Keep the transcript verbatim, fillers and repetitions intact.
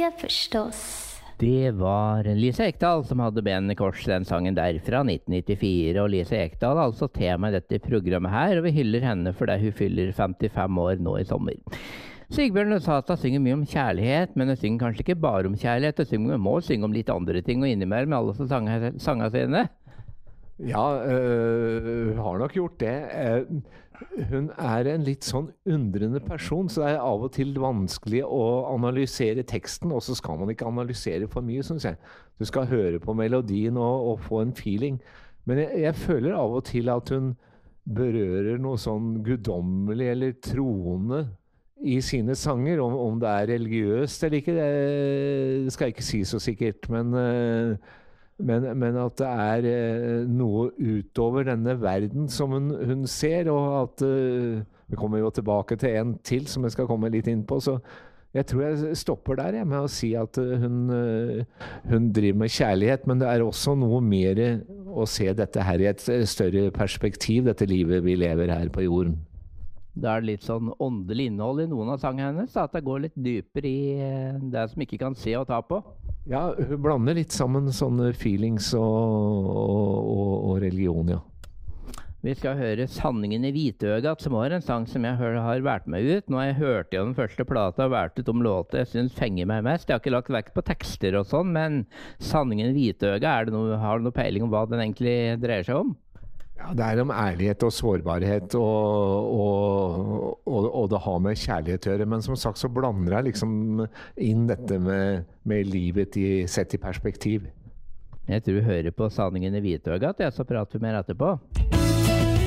det förstås. Det var Lise Ekdahl som hadde Ben Kors, den sangen der fra nitten nittifire, og Lise Ekdahl har altså tema i dette programmet her, og vi hyller henne fordi hun fyller femtifem år nå i sommer. Sigbjørn Sata synger mye om kjærlighet, men hun synger kanskje ikke bare om kjærlighet, hun synger, må synge om litt andre ting og innimellom med alle som sanger, sanger sine. Ja, øh, hun har nok gjort det. Uh, hun er en litt sånn undrende person, så det er av og til vanskelig å analysere teksten, og så skal man ikke analysere for mye, synes jeg. Du skal høre på melodien og, og få en feeling. Men jeg, jeg føler av og til at hun berører noe sånn guddommelig eller troende i sine sanger. Om, om det er religiøst eller ikke, det skal jeg ikke si så sikkert, men... Uh, Men, men at det er eh, noe utover denne verden som hun, hun ser, og at eh, vi kommer jo tilbake til en til som jeg skal komme litt inn på, så jeg tror jeg stopper der jeg, med å si at hun, eh, hun driver med kjærlighet, men det er også noe mer å se dette her i et større perspektiv, dette livet vi lever her på jorden. Da er det litt sånn åndelig innhold i noen av sangene hennes, at det går litt dypere i det som ikke kan se og ta på. Ja, hun blander litt sammen sånne feelings og, og, og, og religion, ja. Vi skal høre Sanningen i Hvitøgat, som var en sang som jeg har vært med ut. Nå har jeg hørt jo den første plata og vært ut om låter jeg synes fenger meg mest. Jeg har ikke lagt vekt på tekster og sånn, men Sanningen i Hvitøgat, er det noe, har du noe peiling om hva den egentlig dreier seg om? Ja, det er om ærlighet og sårbarhet, og, og, og, og det har med kjærlighet å gjøre. Men som sagt så blander jeg liksom inn dette med, med livet i, sett i perspektiv. Jeg tror vi hører på Sanningen i Hvitøgat, ja, så prater vi mer etterpå.